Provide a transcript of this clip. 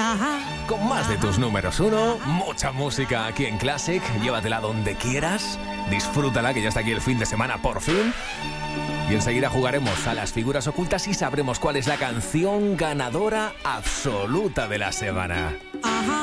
Con más de tus números uno, mucha música aquí en Classic. Llévatela donde quieras, disfrútala, que ya está aquí el fin de semana por fin. Y enseguida jugaremos a las figuras ocultas y sabremos cuál es la canción ganadora absoluta de la semana.